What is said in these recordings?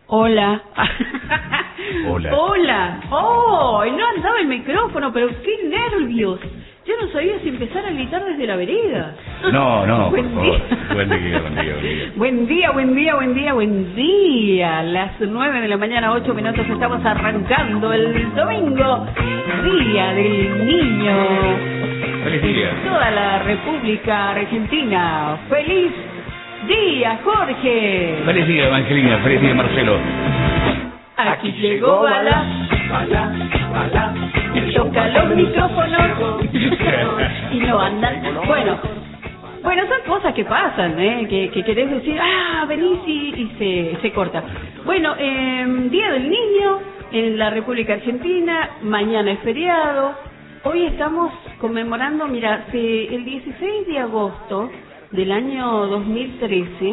Hola. Hola. Hola. Oh, no andaba el micrófono, pero qué nervios. Yo no sabía si empezar a gritar desde la vereda. No, Buen por día. favor. Buen día. Buen día. Las 9 de la mañana, 8 minutos, estamos arrancando el domingo, Día del Niño. Feliz día. Toda la República Argentina. ¡Feliz día, Jorge! Feliz día, Evangelina. Feliz día, Marcelo. Aquí llegó Bala, y toca los micrófonos y no andan. Bueno, son cosas que pasan, que querés decir, venís y se corta. Bueno, Día del Niño en la República Argentina, mañana es feriado. Hoy estamos conmemorando, mira, el 16 de agosto del año 2013,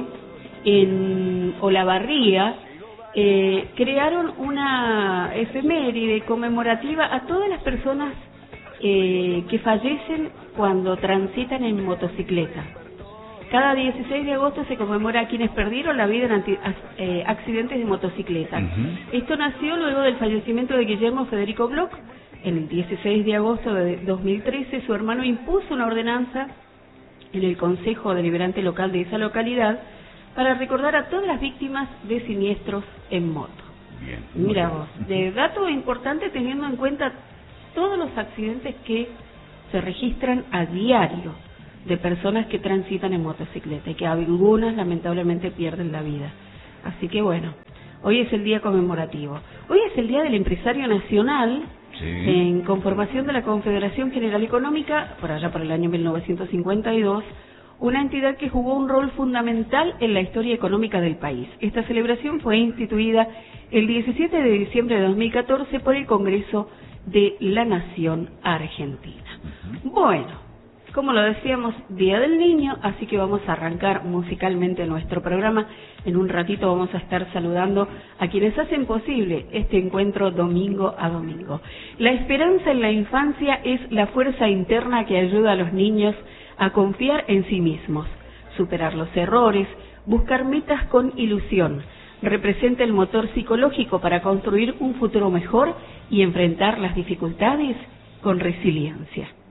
en Olavarría, crearon una efeméride conmemorativa a todas las personas que fallecen cuando transitan en motocicleta. Cada 16 de agosto se conmemora a quienes perdieron la vida en accidentes de motocicleta. Esto nació luego del fallecimiento de Guillermo Federico Bloch. El 16 de agosto de 2013, su hermano impuso una ordenanza en el Consejo Deliberante Local de esa localidad para recordar a todas las víctimas de siniestros en moto. Bien. Mira vos, de dato importante teniendo en cuenta todos los accidentes que se registran a diario de personas que transitan en motocicleta y que algunas lamentablemente pierden la vida. Así que bueno, hoy es el día conmemorativo. Hoy es el Día del Empresario Nacional. Sí. En conformación de la Confederación General Económica, por allá por el año 1952, una entidad que jugó un rol fundamental en la historia económica del país. Esta celebración fue instituida el 17 de diciembre de 2014 por el Congreso de la Nación Argentina. Bueno, como lo decíamos, Día del Niño, así que vamos a arrancar musicalmente nuestro programa. En un ratito vamos a estar saludando a quienes hacen posible este encuentro domingo a domingo. La esperanza en la infancia es la fuerza interna que ayuda a los niños a confiar en sí mismos, superar los errores, buscar metas con ilusión. Representa el motor psicológico para construir un futuro mejor y enfrentar las dificultades con resiliencia.